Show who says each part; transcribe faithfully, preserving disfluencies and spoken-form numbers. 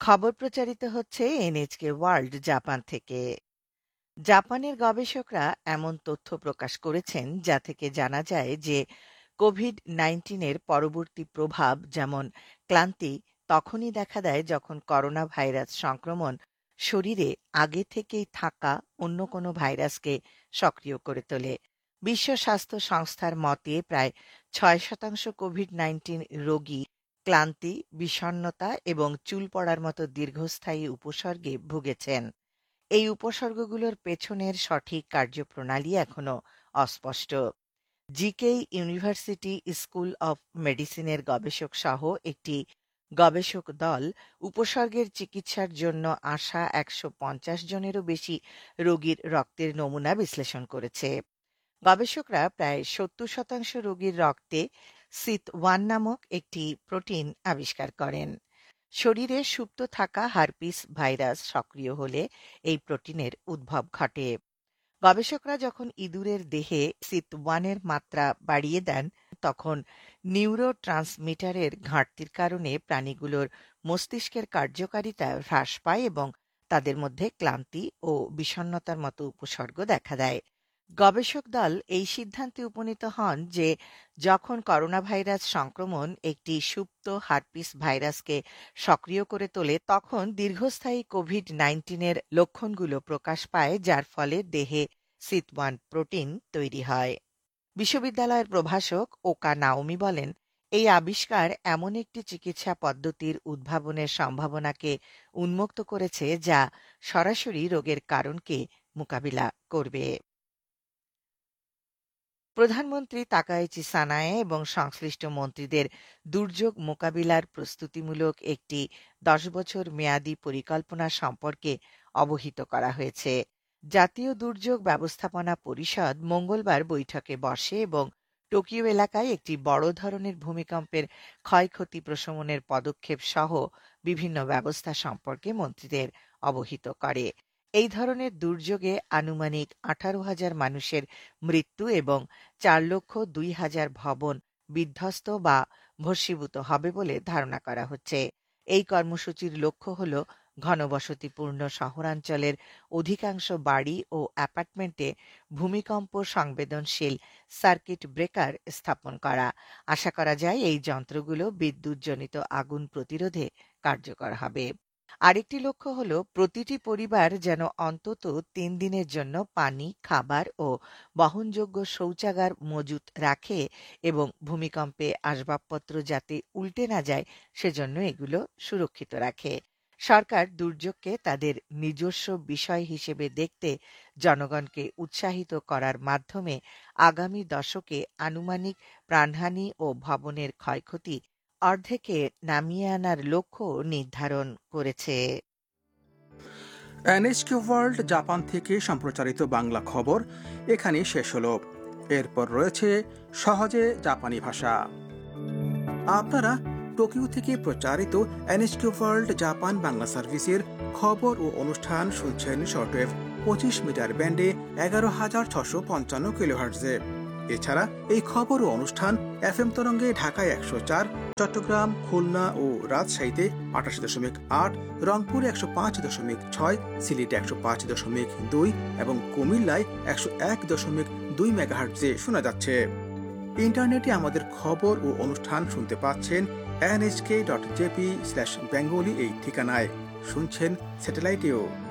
Speaker 1: খবর প্রচারিত হচ্ছে এনএইচকে ওয়ার্ল্ড জাপান থেকে। জাপানের গবেষকরা এমন তথ্য প্রকাশ করেছেন যা থেকে জানা যায় যে কোভিড নাইন্টিন এর পরবর্তী প্রভাব যেমন ক্লান্তি তখনই দেখা দেয় যখন করোনা ভাইরাস সংক্রমণ শরীরে আগে থেকেই থাকা অন্য কোনো ভাইরাসকে সক্রিয় করে তোলে। বিশ্ব স্বাস্থ্য সংস্থার মতে প্রায় ছয় শতাংশ কোভিড নাইন্টিন রোগী ক্লান্তি, বিষণ্ণতা এবং চুল পড়ার মতো দীর্ঘস্থায়ী উপসর্গে ভুগেছেন। এই উপসর্গগুলোর পেছনের সঠিক কার্যপ্রণালী এখনো অস্পষ্ট। জিকেই ইউনিভার্সিটি স্কুল অফ মেডিসিনের গবেষক সহ একটি গবেষক দল উপসর্গের চিকিৎসার জন্য আসা একশো পঞ্চাশ জনেরও বেশি রোগীর রক্তের নমুনা বিশ্লেষণ করেছে। গবেষকরা প্রায় সত্তর শতাংশ রোগীর রক্তে সিথ ওয়ান নামক একটি প্রোটিন আবিষ্কার করেন। শরীরে সুপ্ত থাকা হারপিস ভাইরাস সক্রিয় হলে এই প্রোটিনের উদ্ভব ঘটে। গবেষকরা যখন ইঁদুরের দেহে সিথ ওয়ানের মাত্রা বাড়িয়ে দেন তখন নিউরো ট্রান্সমিটারের ঘাটতির কারণে প্রাণীগুলোর মস্তিষ্কের কার্যকারিতা হ্রাস পায় এবং তাদের মধ্যে ক্লান্তি ও বিষণ্ণতার মতো উপসর্গ দেখা দেয়। গবেষক দল এই সিদ্ধান্তে উপনীত হন যে যখন করোনা ভাইরাস সংক্রমণ একটি সুপ্ত হারপিস ভাইরাসকে সক্রিয় করে তোলে তখন দীর্ঘস্থায়ী কোভিড নাইন্টিন এর লক্ষণগুলো প্রকাশ পায়, যার ফলে দেহে সিথ ওয়ান প্রোটিন তৈরি হয়। বিশ্ববিদ্যালয়ের প্রভাষক ওকা নাওমি বলেন, এই আবিষ্কার এমন একটি চিকিৎসা পদ্ধতির উদ্ভাবনের সম্ভাবনাকে উন্মুক্ত করেছে যা সরাসরি রোগের কারণকে মোকাবিলা করবে। প্রধানমন্ত্রী তাকাইচি সানায়ে এবং সংশ্লিষ্ট মন্ত্রীদের দুর্যোগ মোকাবিলার প্রস্তুতিমূলক একটি দশ বছর মেয়াদী পরিকল্পনা সম্পর্কে অবহিত করা হয়েছে। জাতীয় দুর্যোগ ব্যবস্থাপনা পরিষদ মঙ্গলবার বৈঠকে বসে এবং টোকিও এলাকায় একটি বড় ধরনের ভূমিকম্পের ক্ষয়ক্ষতি প্রশমনের পদক্ষেপ সহ বিভিন্ন ব্যবস্থা সম্পর্কে মন্ত্রীদের অবহিত করে। এই ধরনের দুর্যোগে আনুমানিক আঠারো হাজার মানুষের মৃত্যু এবং চার লক্ষ দুই হাজার ভবন বিধ্বস্ত বা ভস্মীভূত হবে বলে ধারণা করা হচ্ছে। এই কর্মসূচির লক্ষ্য হল ঘনবসতিপূর্ণ শহরাঞ্চলের অধিকাংশ বাড়ি ও অ্যাপার্টমেন্টে ভূমিকম্প সংবেদনশীল সার্কিট ব্রেকার স্থাপন করা। আশা করা যায় এই যন্ত্রগুলো বিদ্যুৎজনিত আগুন প্রতিরোধে কার্যকর হবে। আরেকটি লক্ষ্য হল প্রতিটি পরিবার যেন অন্তত তিন দিনের জন্য পানি, খাবার ও বহনযোগ্য শৌচাগার মজুত রাখে এবং ভূমিকম্পে আসবাবপত্র যাতে উল্টে না যায় সেজন্য এগুলো সুরক্ষিত রাখে। সরকার দুর্যোগকে তাদের নিজস্ব বিষয় হিসেবে দেখতে জনগণকে উৎসাহিত করার মাধ্যমে আগামী দশকে আনুমানিক প্রাণহানি ও ভবনের ক্ষয়ক্ষতি অর্ধেকে নামিয়ে আনার লক্ষ্য নির্ধারণ করেছে।
Speaker 2: এনএইচকে ওয়ার্ল্ড জাপান থেকে সম্প্রচারিত বাংলা খবর এখানে শেষ হলো। এরপর রয়েছে সহজে জাপানি ভাষা। আপনারা টোকিও থেকে প্রচারিত এনএইচকে ওয়ার্ল্ড জাপান বাংলা সার্ভিসের খবর ও অনুষ্ঠান শুনছেন শর্টওয়েভ পঁচিশ মিটার ব্যান্ডে এগারো হাজার ছশো পঞ্চান্ন কিলোহার্টজে। এছাড়া এই খবর ও অনুষ্ঠান এফএম তরঙ্গে ঢাকায় একশো চার, চট্টগ্রাম, খুলনা ও রাজশাহীতে আটাশি দশমিক আট, রংপুরে একশো পাঁচ দশমিক ছয়, সিলেটে একশো পাঁচ দশমিক দুই এবং কুমিল্লায় একশো এক দশমিক দুই মেগাহার্টজে শোনা যাচ্ছে। ইন্টারনেটে আমাদের খবর ও অনুষ্ঠান শুনতে পাচ্ছেন NHK dot JP slash Bengali এই ঠিকানায়। শুনছেন স্যাটেলাইটেও।